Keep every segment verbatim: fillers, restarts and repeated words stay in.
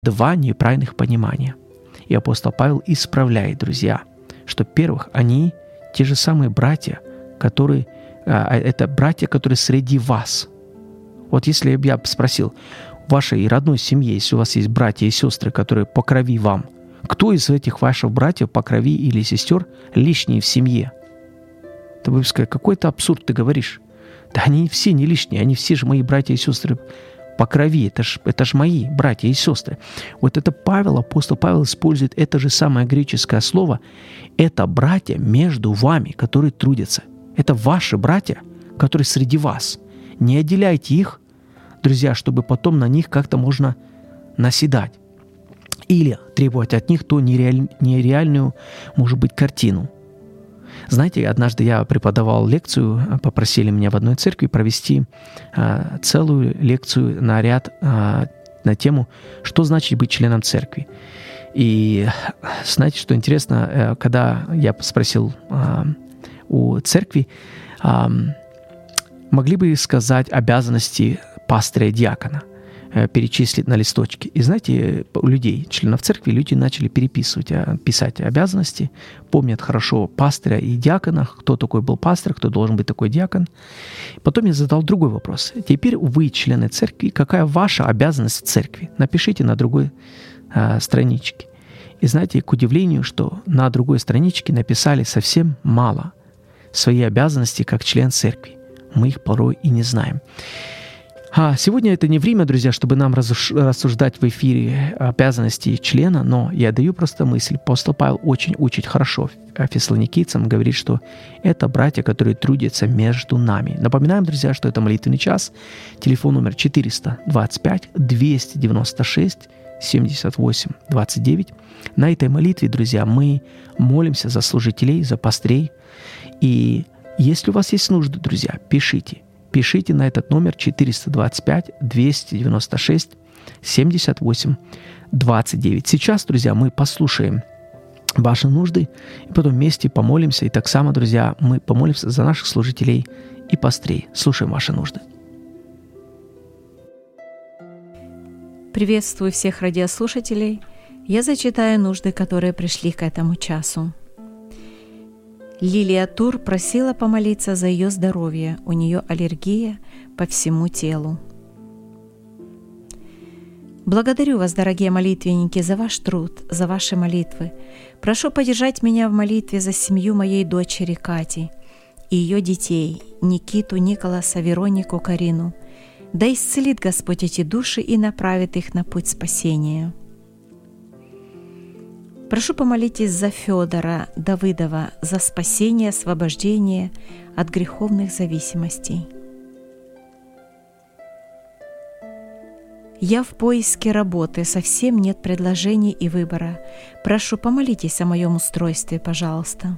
два неправильных понимания. И апостол Павел исправляет, друзья, что, во-первых, они те же самые братья, которые, это братья, которые среди вас. Вот если бы я спросил, в вашей родной семье, если у вас есть братья и сестры, которые по крови вам, кто из этих ваших братьев по крови или сестер лишние в семье? Ты бы сказал, какой-то абсурд ты говоришь. Да они все не лишние, они все же мои братья и сестры по крови, это ж, это ж мои братья и сестры. Вот это Павел, апостол Павел использует это же самое греческое слово. Это братья между вами, которые трудятся. Это ваши братья, которые среди вас. Не отделяйте их, друзья, чтобы потом на них как-то можно наседать. Или требовать от них ту нереаль, нереальную, может быть, картину. Знаете, однажды я преподавал лекцию, попросили меня в одной церкви провести а, целую лекцию на ряд, а, на тему, что значит быть членом церкви. И знаете, что интересно, когда я спросил а, у церкви, а, могли бы сказать обязанности пастыря и диакона, перечислить на листочке. И знаете, у людей, членов церкви, люди начали переписывать, писать обязанности, помнят хорошо пастыря и диакона, кто такой был пастырь, кто должен быть такой диакон. Потом я задал другой вопрос. Теперь вы, члены церкви, какая ваша обязанность в церкви? Напишите на другой а, страничке. И знаете, к удивлению, что на другой страничке написали совсем мало свои обязанности как член церкви. Мы их порой и не знаем. А сегодня это не время, друзья, чтобы нам рассуждать в эфире обязанности члена, но я даю просто мысль. Апостол Павел очень учит хорошо фессалоникийцам, говорит, что это братья, которые трудятся между нами. Напоминаем, друзья, что это молитвенный час. Телефон номер четыреста двадцать пять двести девяносто шесть семьдесят восемь двадцать девять. На этой молитве, друзья, мы молимся за служителей, за пастырей. И если у вас есть нужды, друзья, пишите. Пишите на этот номер четыреста двадцать пять двести девяносто шесть семьдесят восемь двадцать девять. Сейчас, друзья, мы послушаем ваши нужды, и потом вместе помолимся. И так само, друзья, мы помолимся за наших служителей и пастырей. Слушаем ваши нужды. Приветствую всех радиослушателей. Я зачитаю нужды, которые пришли к этому часу. Лилия Тур просила помолиться за ее здоровье. У нее аллергия по всему телу. Благодарю вас, дорогие молитвенники, за ваш труд, за ваши молитвы. Прошу поддержать меня в молитве за семью моей дочери Кати и ее детей Никиту, Николаса, Веронику, Карину. Да исцелит Господь эти души и направит их на путь спасения. Прошу помолитесь за Федора Давыдова, за спасение, освобождение от греховных зависимостей. Я в поиске работы, совсем нет предложений и выбора. Прошу, помолитесь о моем устройстве, пожалуйста.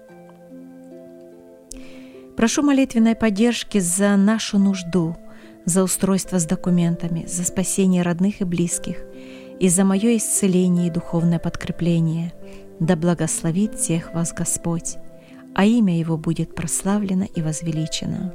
Прошу молитвенной поддержки за нашу нужду, за устройство с документами, за спасение родных и близких, и за мое исцеление и духовное подкрепление. Да благословит всех вас Господь, а имя Его будет прославлено и возвеличено.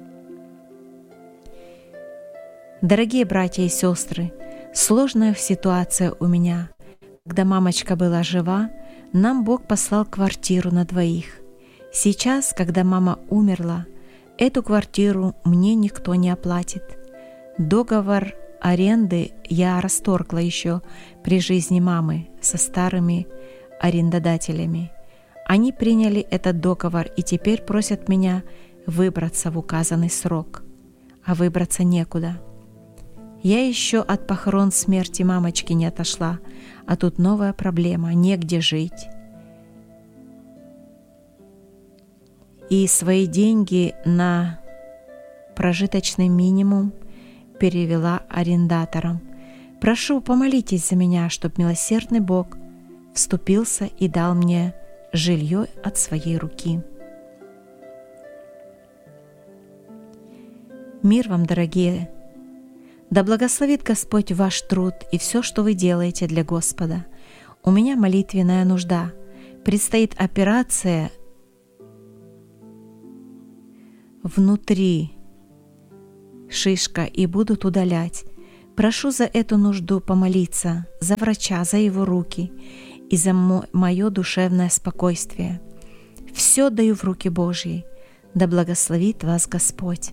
Дорогие братья и сестры, сложная ситуация у меня. Когда мамочка была жива, нам Бог послал квартиру на двоих. Сейчас, когда мама умерла, эту квартиру мне никто не оплатит. Договор аренды я расторгла еще при жизни мамы со старыми арендодателями. Они приняли этот договор и теперь просят меня выбраться в указанный срок. А выбраться некуда. Я еще от похорон смерти мамочки не отошла, а тут новая проблема — негде жить. И свои деньги на прожиточный минимум перевела арендаторам. Прошу, помолитесь за меня, чтобы милосердный Бог вступился и дал мне жилье от своей руки. Мир вам, дорогие! Да благословит Господь ваш труд и все, что вы делаете для Господа. У меня молитвенная нужда. Предстоит операция внутри, шишка, и будут удалять. Прошу за эту нужду помолиться, за врача, за его руки и за мое душевное спокойствие. Все даю в руки Божьи, да благословит вас Господь.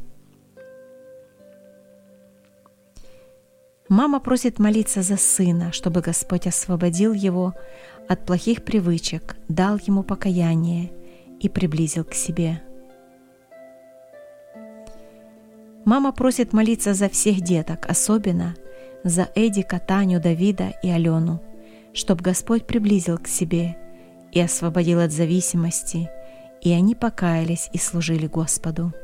Мама просит молиться за сына, чтобы Господь освободил его от плохих привычек, дал ему покаяние и приблизил к себе. Мама просит молиться за всех деток, особенно за Эдика, Таню, Давида и Алену, чтобы Господь приблизил к себе и освободил от зависимости, и они покаялись и служили Господу.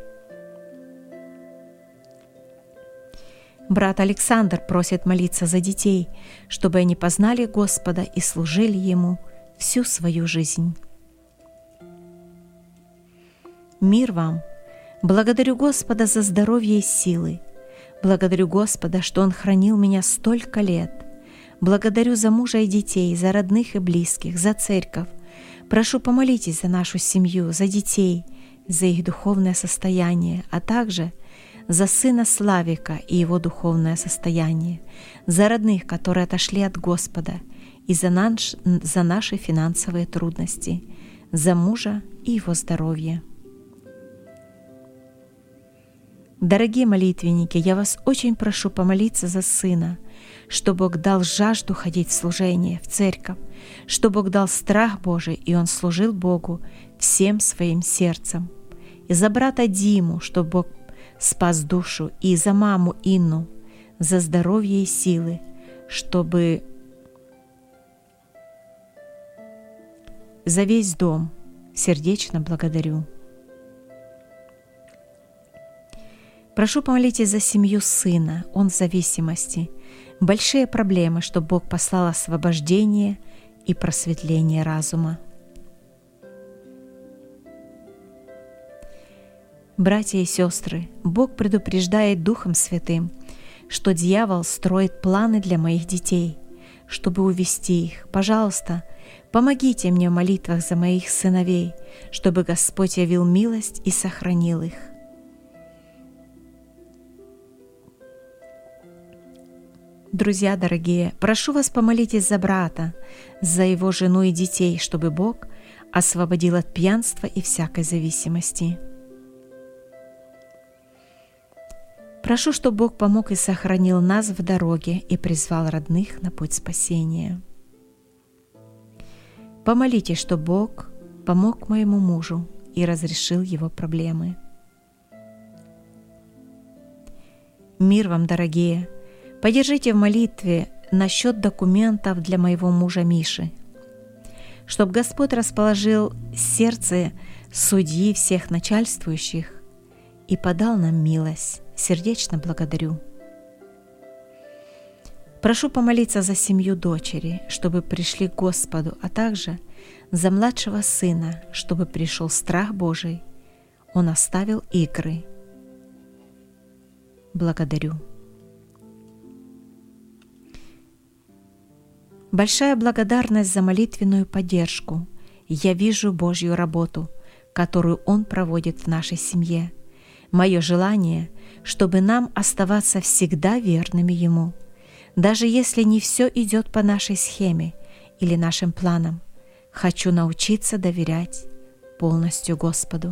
Брат Александр просит молиться за детей, чтобы они познали Господа и служили Ему всю свою жизнь. Мир вам! Благодарю Господа за здоровье и силы. Благодарю Господа, что Он хранил меня столько лет. Благодарю за мужа и детей, за родных и близких, за церковь. Прошу, помолитесь за нашу семью, за детей, за их духовное состояние, а также за сына Славика и его духовное состояние, за родных, которые отошли от Господа, и за, наш, за наши финансовые трудности, за мужа и его здоровье. Дорогие молитвенники, я вас очень прошу помолиться за сына, чтобы Бог дал жажду ходить в служение, в церковь, чтобы Бог дал страх Божий, и он служил Богу всем своим сердцем. И за брата Диму, чтобы Бог спас душу, и за маму Инну, за здоровье и силы, чтобы за весь дом сердечно благодарю. Прошу, помолитесь за семью сына, он в зависимости. Большие проблемы, чтобы Бог послал освобождение и просветление разума. Братья и сестры, Бог предупреждает Духом Святым, что дьявол строит планы для моих детей, чтобы увести их. Пожалуйста, помогите мне в молитвах за моих сыновей, чтобы Господь явил милость и сохранил их. Друзья дорогие, прошу вас, помолитесь за брата, за его жену и детей, чтобы Бог освободил от пьянства и всякой зависимости. Прошу, чтобы Бог помог и сохранил нас в дороге и призвал родных на путь спасения. Помолитесь, чтобы Бог помог моему мужу и разрешил его проблемы. Мир вам, дорогие! Поддержите в молитве насчет документов для моего мужа Миши, чтобы Господь расположил сердце судьи всех начальствующих и подал нам милость. Сердечно благодарю. Прошу помолиться за семью дочери, чтобы пришли к Господу, а также за младшего сына, чтобы пришел страх Божий. Он оставил игры. Благодарю. Большая благодарность за молитвенную поддержку. Я вижу Божью работу, которую Он проводит в нашей семье. Мое желание, чтобы нам оставаться всегда верными Ему, даже если не все идет по нашей схеме или нашим планам. Хочу научиться доверять полностью Господу.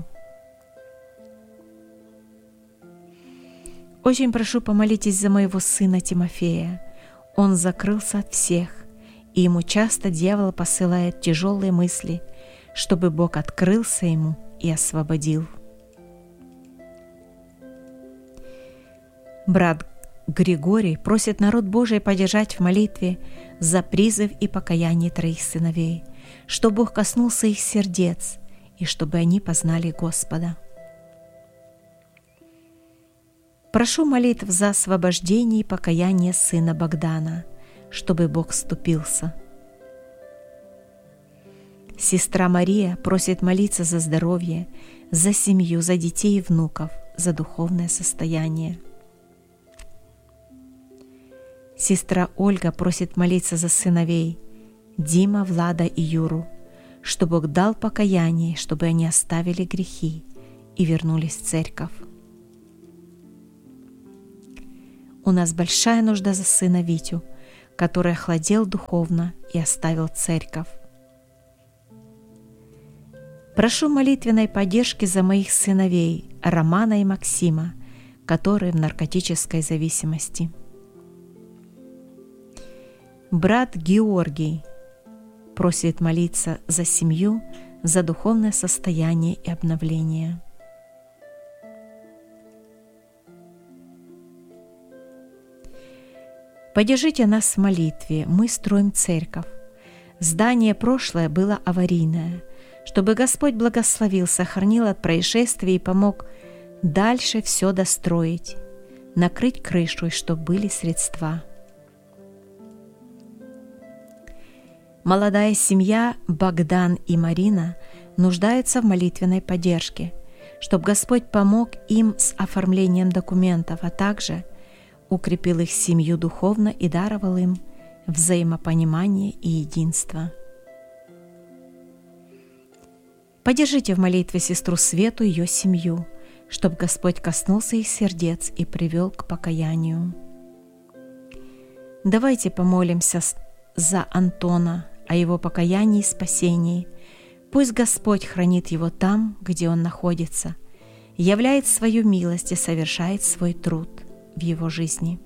Очень прошу, помолитесь за моего сына Тимофея. Он закрылся от всех, и ему часто дьявол посылает тяжелые мысли, чтобы Бог открылся ему и освободил. Брат Григорий просит народ Божий поддержать в молитве за призыв и покаяние троих сыновей, чтобы Бог коснулся их сердец и чтобы они познали Господа. Прошу молитв за освобождение и покаяние сына Богдана, чтобы Бог вступился. Сестра Мария просит молиться за здоровье, за семью, за детей и внуков, за духовное состояние. Сестра Ольга просит молиться за сыновей Дима, Влада и Юру, чтобы Бог дал покаяние, чтобы они оставили грехи и вернулись в церковь. У нас большая нужда за сына Витю, который охладел духовно и оставил церковь. Прошу молитвенной поддержки за моих сыновей Романа и Максима, которые в наркотической зависимости. Брат Георгий просит молиться за семью, за духовное состояние и обновление. Поддержите нас в молитве, мы строим церковь. Здание прошлое было аварийное, чтобы Господь благословил, сохранил от происшествий и помог дальше все достроить, накрыть крышу, и чтобы были средства. Молодая семья Богдан и Марина нуждаются в молитвенной поддержке, чтобы Господь помог им с оформлением документов, а также укрепил их семью духовно и даровал им взаимопонимание и единство. Поддержите в молитве сестру Свету и ее семью, чтобы Господь коснулся их сердец и привел к покаянию. Давайте помолимся за Антона, о его покаянии и спасении. Пусть Господь хранит его там, где он находится, являет свою милость и совершает свой труд в его жизни.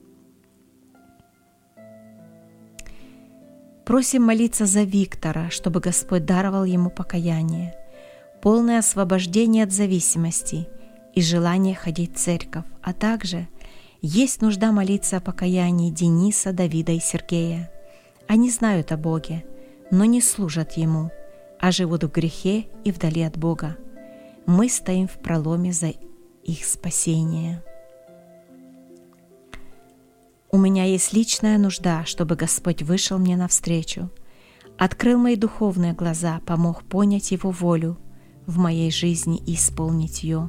Просим молиться за Виктора, чтобы Господь даровал ему покаяние, полное освобождение от зависимости и желание ходить в церковь, а также есть нужда молиться о покаянии Дениса, Давида и Сергея. Они знают о Боге, но не служат Ему, а живут в грехе и вдали от Бога. Мы стоим в проломе за их спасение. У меня есть личная нужда, чтобы Господь вышел мне навстречу, открыл мои духовные глаза, помог понять Его волю в моей жизни и исполнить ее.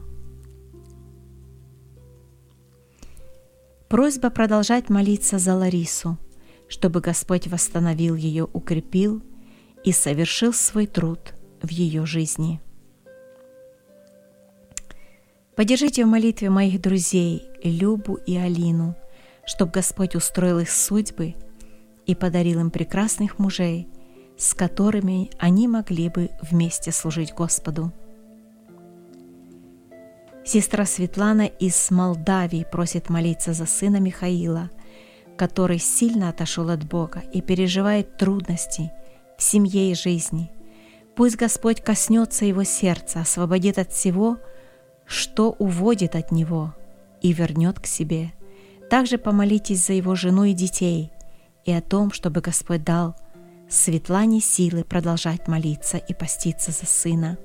Просьба продолжать молиться за Ларису, чтобы Господь восстановил ее, укрепил и совершил свой труд в ее жизни. Поддержите в молитве моих друзей Любу и Алину, чтобы Господь устроил их судьбы и подарил им прекрасных мужей, с которыми они могли бы вместе служить Господу. Сестра Светлана из Молдавии просит молиться за сына Михаила, который сильно отошел от Бога и переживает трудности в семье и жизни. Пусть Господь коснется его сердца, освободит от всего, что уводит от него, и вернет к себе. Также помолитесь за его жену и детей и о том, чтобы Господь дал Светлане силы продолжать молиться и поститься за сына.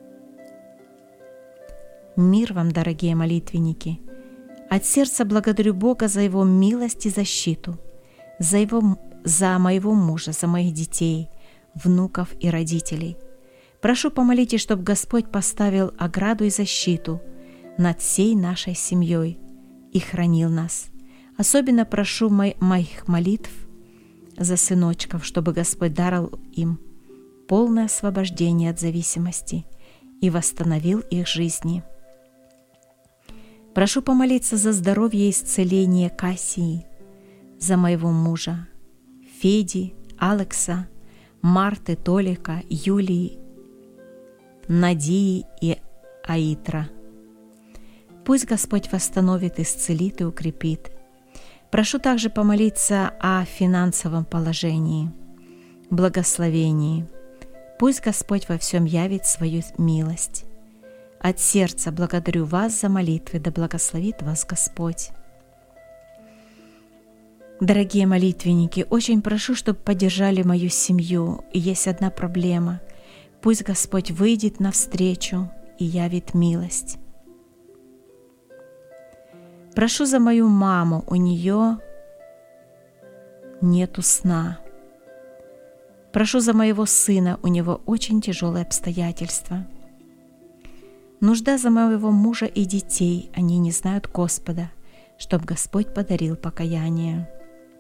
Мир вам, дорогие молитвенники! От сердца благодарю Бога за Его милость и защиту, за, его, за моего мужа, за моих детей, внуков и родителей. Прошу, помолитесь, чтобы Господь поставил ограду и защиту над всей нашей семьей и хранил нас. Особенно прошу мо- моих молитв за сыночков, чтобы Господь даровал им полное освобождение от зависимости и восстановил их жизни. Прошу помолиться за здоровье и исцеление Кассии, за моего мужа, Феди, Алекса, Марты, Толика, Юлии, Надии и Аитра. Пусть Господь восстановит, исцелит и укрепит. Прошу также помолиться о финансовом положении, благословении. Пусть Господь во всем явит свою милость. От сердца благодарю вас за молитвы, да благословит вас Господь. Дорогие молитвенники, очень прошу, чтобы поддержали мою семью. И есть одна проблема. Пусть Господь выйдет навстречу и явит милость. Прошу за мою маму, у нее нету сна. Прошу за моего сына, у него очень тяжелые обстоятельства. Нужда за моего мужа и детей, они не знают Господа, чтобы Господь подарил покаяние.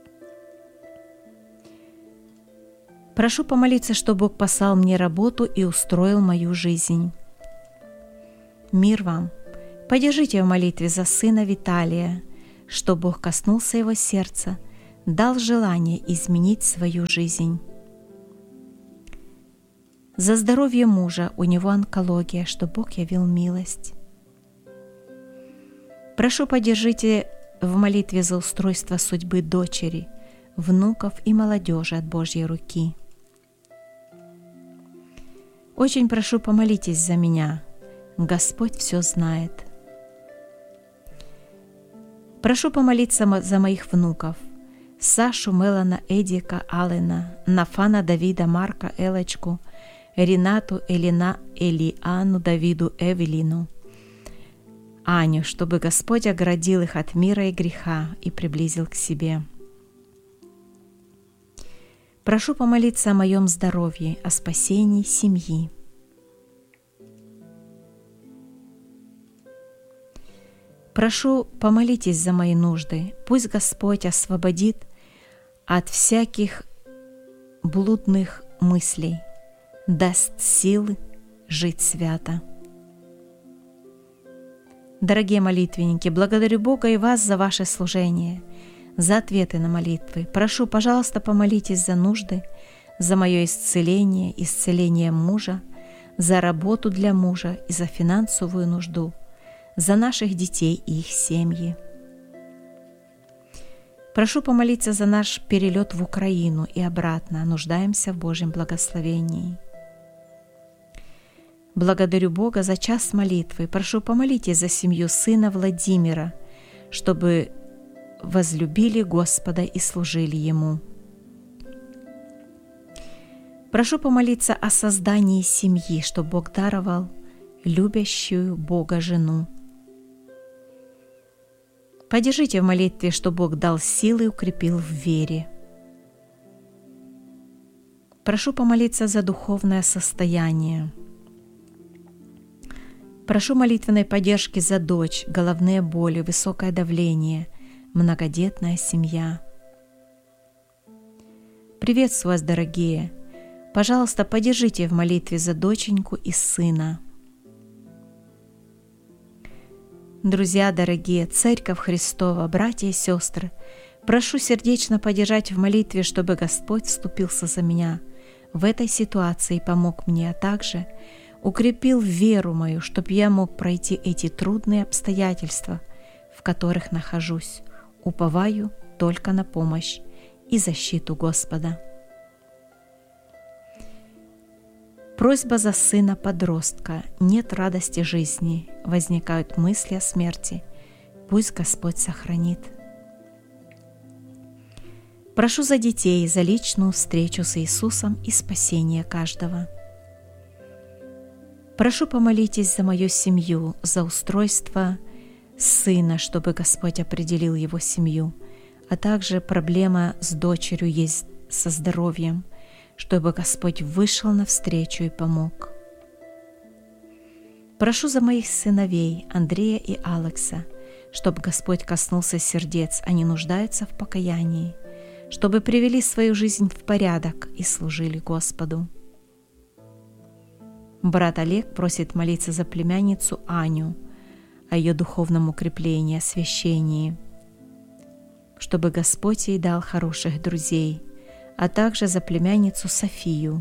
Прошу помолиться, чтобы Бог послал мне работу и устроил мою жизнь. Мир вам! Поддержите в молитве за сына Виталия, что Бог коснулся его сердца, дал желание изменить свою жизнь. За здоровье мужа, у него онкология, что Бог явил милость. Прошу, поддержите в молитве за устройство судьбы дочери, внуков и молодежи от Божьей руки. Очень прошу, помолитесь за меня. Господь все знает. Прошу помолиться за моих внуков: Сашу, Мелана, Эдика, Алена, Нафана, Давида, Марка, Элочку, Ренату, Элина, Элиану, Давиду, Эвелину, Аню, чтобы Господь оградил их от мира и греха и приблизил к себе. Прошу помолиться о моем здоровье, о спасении семьи. Прошу, помолитесь за мои нужды. Пусть Господь освободит от всяких блудных мыслей, даст силы жить свято. Дорогие молитвенники, благодарю Бога и вас за ваше служение, за ответы на молитвы. Прошу, пожалуйста, помолитесь за нужды, за мое исцеление, исцеление мужа, за работу для мужа и за финансовую нужду, за наших детей и их семьи. Прошу помолиться за наш перелет в Украину и обратно. Нуждаемся в Божьем благословении. Благодарю Бога за час молитвы. Прошу, помолитесь за семью сына Владимира, чтобы возлюбили Господа и служили Ему. Прошу помолиться о создании семьи, чтобы Бог даровал любящую Бога жену. Поддержите в молитве, чтобы Бог дал силы и укрепил в вере. Прошу помолиться за духовное состояние. Прошу молитвенной поддержки за дочь, головные боли, высокое давление, многодетная семья. Приветствую вас, дорогие! Пожалуйста, поддержите в молитве за доченьку и сына. Друзья дорогие, Церковь Христова, братья и сестры, прошу сердечно поддержать в молитве, чтобы Господь вступился за меня в этой ситуации и помог мне, а также укрепил веру мою, чтобы я мог пройти эти трудные обстоятельства, в которых нахожусь. Уповаю только на помощь и защиту Господа. Просьба за сына-подростка. Нет радости жизни, возникают мысли о смерти. Пусть Господь сохранит. Прошу за детей, за личную встречу с Иисусом и спасение каждого. Прошу, помолитесь за мою семью, за устройство сына, чтобы Господь определил его семью, а также проблема с дочерью есть со здоровьем, чтобы Господь вышел навстречу и помог. Прошу за моих сыновей Андрея и Алекса, чтобы Господь коснулся сердец, они нуждаются в покаянии, чтобы привели свою жизнь в порядок и служили Господу. Брат Олег просит молиться за племянницу Аню, о ее духовном укреплении, освящении, чтобы Господь ей дал хороших друзей, а также за племянницу Софию.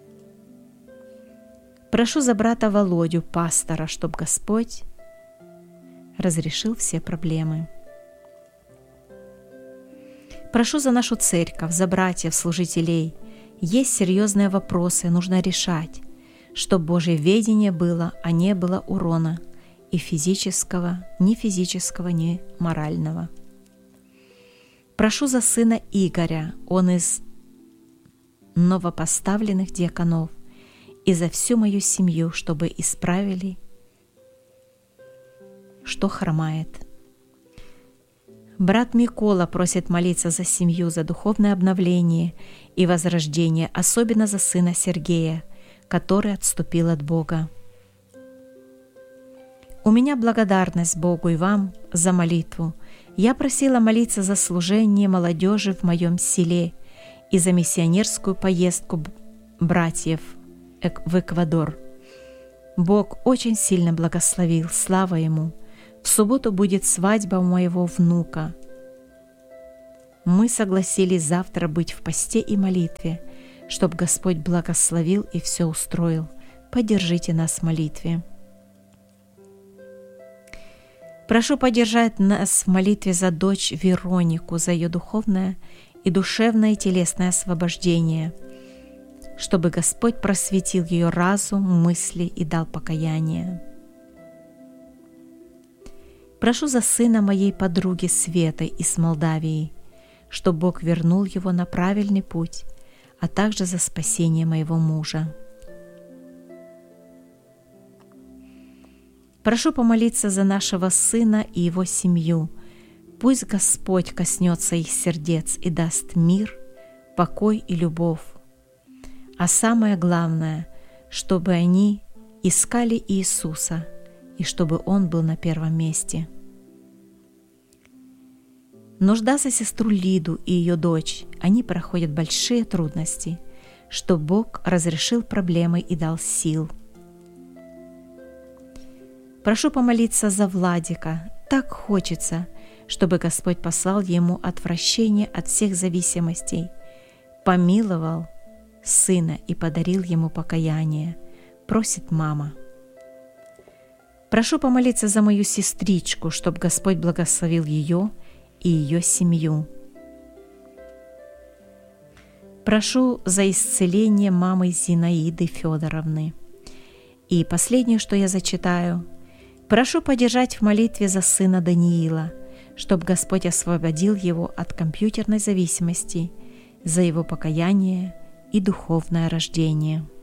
Прошу за брата Володю, пастора, чтобы Господь разрешил все проблемы. Прошу за нашу церковь, за братьев, служителей. Есть серьезные вопросы, нужно решать, чтобы Божье ведение было, а не было урона и физического, ни физического, ни морального. Прошу за сына Игоря, он из новопоставленных диаконов, и за всю мою семью, чтобы исправили, что хромает. Брат Микола просит молиться за семью, за духовное обновление и возрождение, особенно за сына Сергея, который отступил от Бога. У меня благодарность Богу и вам за молитву. Я просила молиться за служение молодежи в моем селе и за миссионерскую поездку братьев в Эквадор. Бог очень сильно благословил, слава Ему. В субботу будет свадьба у моего внука. Мы согласились завтра быть в посте и молитве, чтобы Господь благословил и все устроил. Поддержите нас в молитве. Прошу поддержать нас в молитве за дочь Веронику, за ее духовное и душевное и телесное освобождение, чтобы Господь просветил ее разум, мысли и дал покаяние. Прошу за сына моей подруги Светы из Молдавии, чтобы Бог вернул его на правильный путь, а также за спасение моего мужа. Прошу помолиться за нашего сына и его семью. Пусть Господь коснется их сердец и даст мир, покой и любовь. А самое главное, чтобы они искали Иисуса, и чтобы Он был на первом месте. Нужда за сестру Лиду и ее дочь. Они проходят большие трудности, что Бог разрешил проблемы и дал сил. Прошу помолиться за Владика. Так хочется, чтобы Господь послал ему отвращение от всех зависимостей, помиловал сына и подарил ему покаяние, просит мама. Прошу помолиться за мою сестричку, чтобы Господь благословил ее и ее семью. Прошу за исцеление мамы Зинаиды Федоровны. И последнее, что я зачитаю. Прошу поддержать в молитве за сына Даниила, чтобы Господь освободил его от компьютерной зависимости, за его покаяние и духовное рождение.